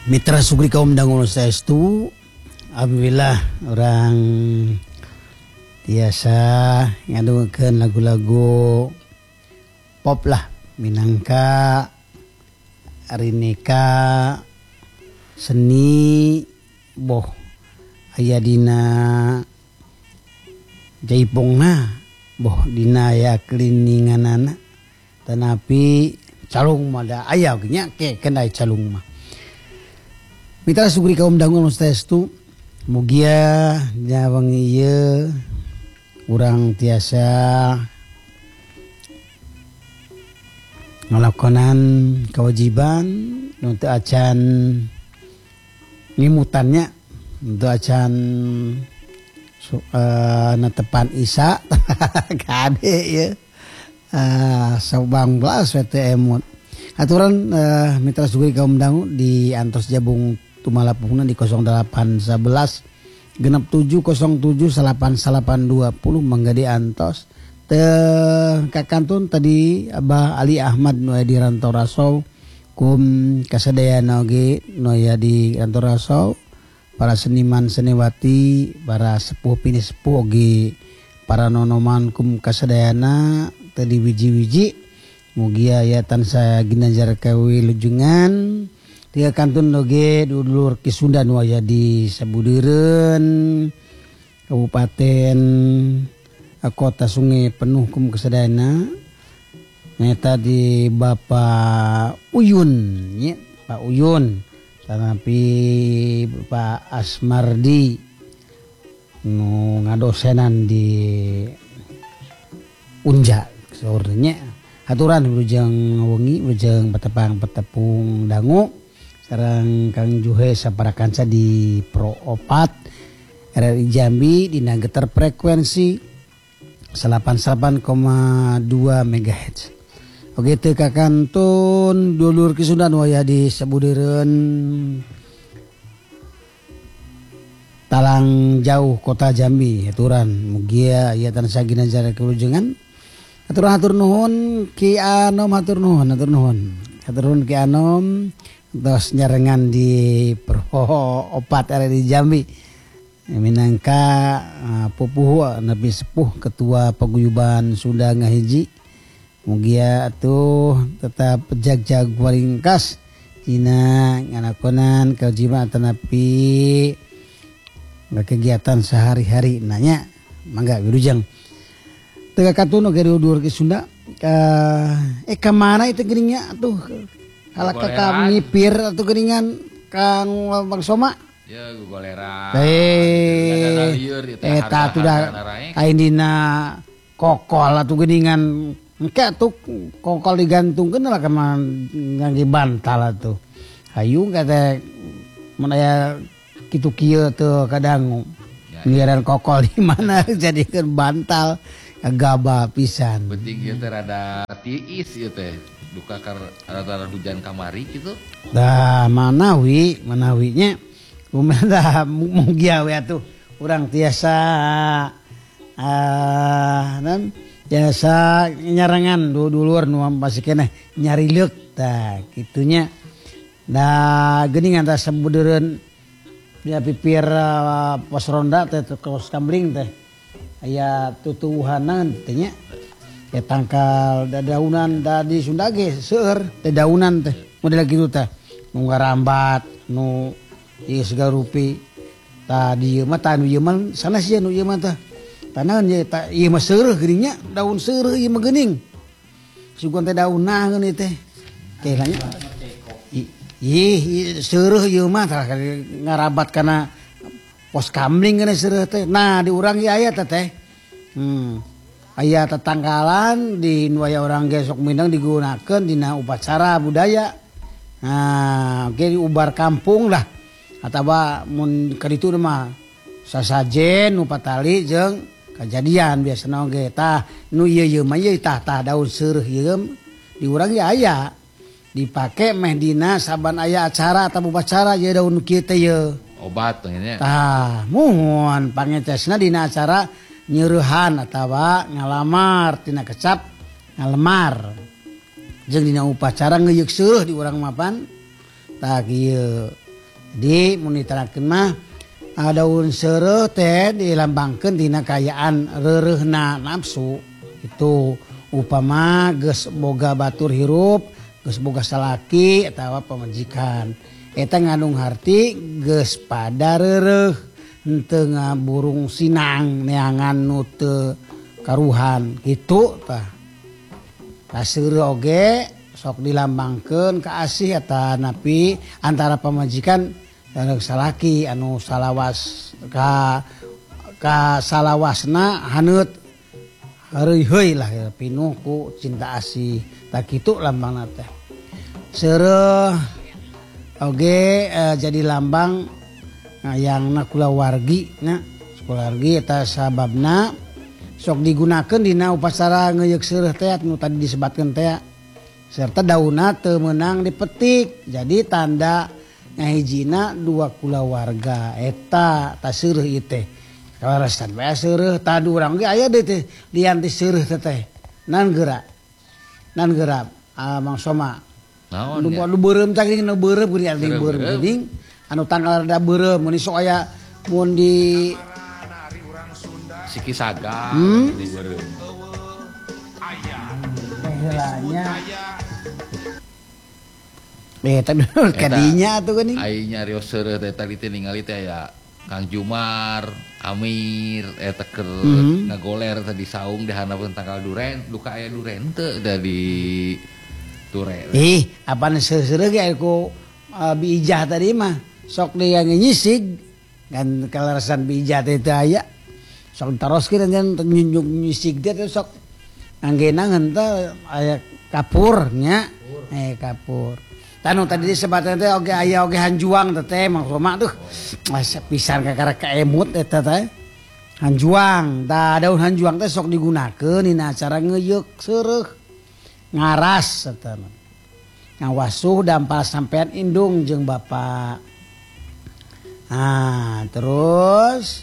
Mitra Sugri kaum dangun saestu, alhamdulillah orang biasa ngadukeun lagu-lagu pop lah, minangka arineka seni boh aya dina jaipongna boh dina aya klininganana tanapi calung mah da aya nya ke kendai calung mah. Mitra Sugri kaum dangun saestu mugia nya wengi ieu urang tiasa ngalakonan kewajiban untuk acan ngimutannya untuk acan netepan isa kade ya sabang belas emut aturan Mitra Sugri kaum dangu di antos jabung tumalapungna di 0811 genep 707 8820 menggadi antos kakantun tadi Abah Ali Ahmad nu di Rantau Rasau kum kasadayana oge nu di Rantau Rasau para seniman seniwati para sepuh pini sepuh oge para nonoman kum kasadayana tadi wiji-wiji mugia ya tansah ginanjar kawi lujungan tiga kantun oge dulur Kisunda nu aya di Sabudeureun Kabupaten Kota Sungai Penuh kum kasadayana nyata di Bapak Uyun nya Pak Uyun tanapi Pak Asmardi nu ngadosenan di Unja saurnya aturan wilujeng wengi wilujeng petepang-petepung dangu sareng Kang Juhe saparakanca di Pro Opat RRI Jambi dina geter frekuensi 88,2 MHz. Oke teu kakantun dulur Kisunda nu aya di Sabudeureun Talang Jauh Kota Jambi aturan mugia aya tansah ginanjar kelujengan hatur nuhun Ki Anom hatur nuhun Ki Anom tos nyarengan di Pro Opat RRI Jambi minangka pupuh nabi sepuh ketua paguyuban Sunda ngahiji mugia atuh tetap jag-jag waringkas dina nganakonan kewajiban tanapi kegiatan sehari-hari nanya mangga wilujeng teu katun oge dulur Kisunda kamana itu geuninnya atuh halaka ka ngipir atuh geuningan Kang Bang Soma ya gogoleran eta atuh da kain dina kokol atuh geuningan engke atuh kokol digantungkeun lah ka ngangge bantal atuh hayu kata mun aya kitu kieu teu kadang ngiran kokol di mana jadikeun bantal gabah pisan penting ieu teh rada tiis ieu teh duka rada hujan kamari gitu dah manawinya kumanda mugia we atuh urang tiasa dan biasa nyarangan dulur nu masih keneh nyarileuk tah kitunya da geuningan tah Sabudeureun dia pipir pos ronda teh kos kambling teh aya tutuwuhanan teh nya ya tangkal dadaunan da di Sunda ge seueur dadaunan teh model kitu teh nu ngarambat nu ieu segala rupi tadi ieu mah tanu ieu mah sanes ieu nu ieu mah teh tanahan ye ta ieu mah seureuh geuning nya daun seureuh ieu mah geuning sugan teh daun naeun ieu teh kayaknya ih seureuh ieu mah tah ngarabat kana pos kambling kana seureuh teh nah di urang ieu aya teh aya tetangkalan di nu aya urang ge sok mindeng digunakeun dina upacara budaya nah oke diubar kampung lah atawa mun kaditu mah sasajen nu patali jeung kajadian biasana oge tah nu ieu mah ieu tah daun seureuh ieu di urang ge aya dipake meh dina saban aya acara atawa upacara ieu daun kieu teh ieu obat nya tah muhun pangecesna dina acara nyeurehan atawa ngalamar tina kecap ngalemar jeung dina upacara ngeuyeuk seueuh di urang mapan tah kieu Jadi mun ditarakeun mah daun seureuh teh dilambangkeun dina kayaan reureuna nafsu. Itu upama geus boga batur hirup, geus boga salaki atawa pamajikan. Eta ngandung harti geus pada reureuh henteu ngaburung sinang neangan nu teu karuhan kitu tah. Kaseureut oge sok dilambangkeun ka asih eta napi antara pamajikan sareng salaki anu salawas ka salawasna haneut heureui lah pinuh ku cinta asih tak kitu lambangna teh. Seureut oge jadi lambang ngayangna kulawargi nya. Kulawargi eta sababna sok digunakeun dina upacara ngeuyeuk seureut teh nu tadi disebutkeun teh. Serta daunna teu meunang dipetik. Jadi tanda ngahijina dua kulawarga eta ta seureut ieu teh. Kalaresan bae seureut tadu urang ge aya deui teh lian ti seureut teh. Nan geura. Mang Soma. Naon Nu beureum teh geuning nu beureum geuning anu beureum geuning anu tanggal rada beureum mun sok aya mun di Siki Saga di beureum. Heulanya tapi kadinya atuh geuning. Ai nyarios seureut eta tadi teh ningali teh aya Kang Jumar, Amir eta keur ngagoler tadi saung di handapkeun tanggal duren, duka aya duren teu da di ture. Apaan seureut ge ku biijah tadi mah sok dia nyisig kan kalaresan biijah teh teu aya. Sok taroskeun jan nyunjung nyisig teh sok anggeuna henteu aya kapur nya. Kapur. Tanu tadi disebutkeun teh oge aya oge hanjuang teh Mang Soma tuh. Pisan kakara kaemut eta teh. Hanjuang, da daun hanjuang teh sok digunakeun dina acara ngeuyeuk seureuk. Ngaras eta mah. Ngawasuh dampal sampean indung jeung Bapak. Terus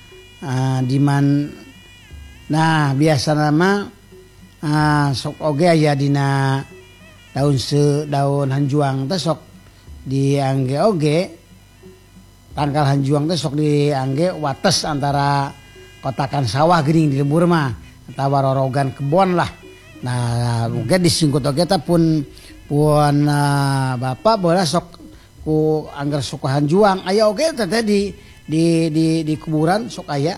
biasana mah sok oge aya dina daun hanjuang teh sok diangge oge tangkal hanjuang teh sok diangge wates antara kotakan sawah geuning di lembur mah atawa rorogan kebon lah. Nah oge disingkut oge teh pun bapak bola sok ku angger suku hanjuang aya oge teh di kuburan sok aya.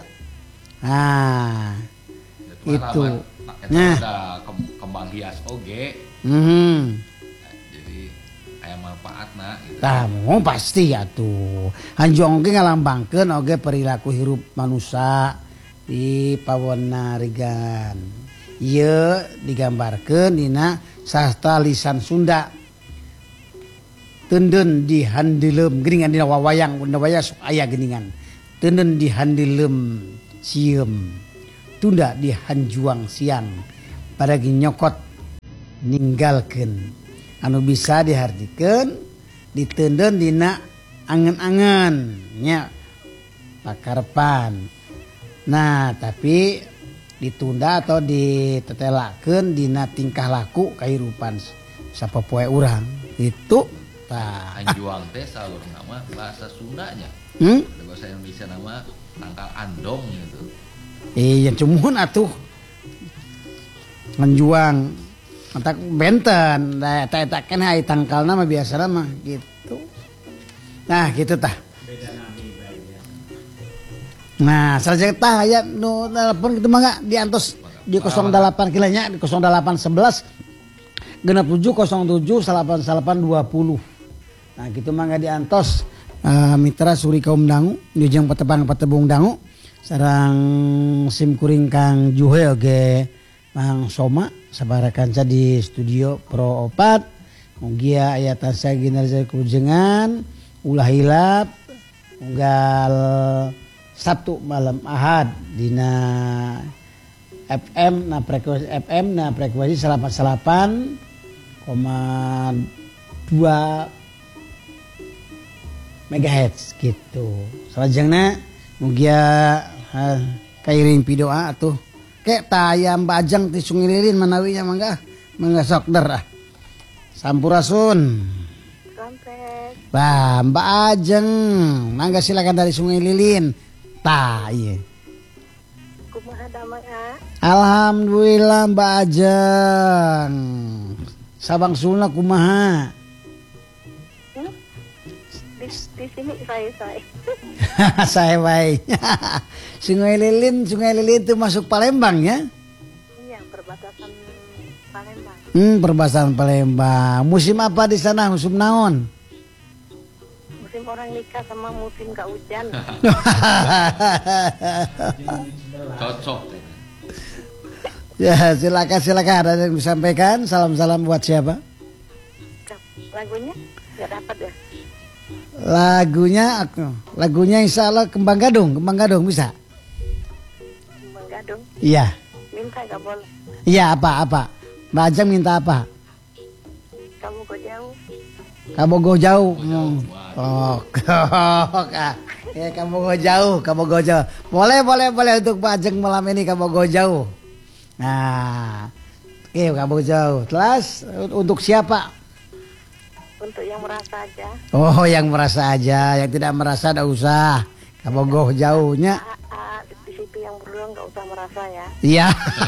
Itu nah kembang hias oge. Jadi aya manfaatna gitu. Tah mau pasti atuh. Hanjuang oge ngalambangkeun oge perilaku hirup manusia di pawonna rigan. Ieu digambarkeun dina sastra lisan Sunda. Teundeun di handeulem geuningan dina wawayang sok aya geuningan. Teundeun di handeulem sieum. Tunda di hanjuang siang. Padagi nyokot ninggalkeun anu bisa dihartikeun diteundeun dina angen-angen nya pakarepan. Nah tapi ditunda atau ditetelakeun dina tingkah laku kahirupan sapopoe urang itu tah. Hanjuang teh salurna mah bahasa Sundanya. Bahasa Indonesia nama tangkal andong gitu. Iya cumun atuh hanjuang mantak benten eta kan hai tangkalna mah biasana mah gitu. Nah gitu tah. Nah sareng tah aya nu telepon kitu mangga diantos di 08 kilanya di 0811 6707 8820. Nah gitu mangga diantos mitra suri kaum dangu njujeng patebang dangu sareng sim kuring Kang Juhe oge Mang Soma sabarakanca di studio Pro 4 mugia aya tansah ginarja kujengan ulah hilap unggal Sabtu malam Ahad dina FM na frekuensi 88,2 MHz gitu. Salajengna mugia kairing pidoa atuh kek tayam bajang ti sungilirin manawinya mangga sok der ah. Sampurasun. Sampes. Bah, Mbak Ajeng, mangga silakan dari Sungai Lilin. Tah, iya. Kumaha damang A? Alhamdulillah Mbak Ajeng. Sabang Suna kumaha? Di sini saya. Saya baik. Sungai Lilin itu masuk Palembang ya? Iya, perbatasan Palembang. Perbatasan Palembang. Musim apa di sana? Musim naon? Musim orang nikah sama musim gak hujan. Cocok. Ya, silakan ada yang disampaikan. Salam buat siapa? Lagunya gak dapat ya? Lagunya insya Allah Kembang Gadung bisa? Kembang Gadung. Iya. Minta gak boleh. Iya, apa? Mbak Ajeng minta apa? Kamu kok jauh. Kamu go jauh. Ya, kamu go jauh. Boleh untuk Mbak Ajeng malam ini kamu go jauh. Nah, oke, kamu jauh. Terus untuk siapa? Untuk yang merasa aja. Oh, yang merasa aja, yang tidak merasa tidak usah. Kamu go jauhnya. Di situ yang berdua nggak usah merasa ya. Iya.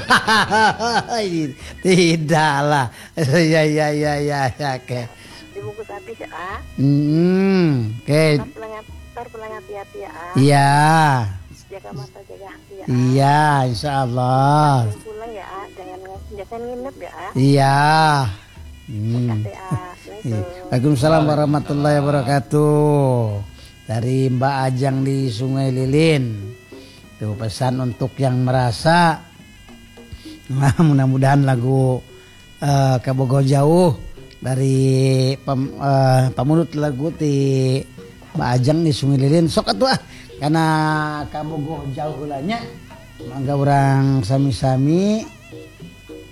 Tidaklah. Ya, oke. Dibungkus habis ya, A. Oke. Ntar pulang hati-hati ya, A. Iya. Jaga mata, jaga hati ya, A. Iya, insya Allah. Pulang ya, A. Jangan nginep ya, A. Iya. Makasih, A. Waalaikumsalam warahmatullahi wabarakatuh. Dari Mbak Ajeng di Sungai Lilin. Itu pesan untuk yang merasa. Nah, mudah-mudahan lagu Kabogo Jauh dari pamunut lagu di Mbak Ajeng di Sungai Lilin. Sok atuh karena Kabogo Jauh ulanya. Mangga orang sami-sami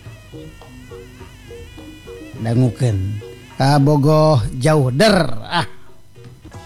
dangukeun Kabogo Jauh der.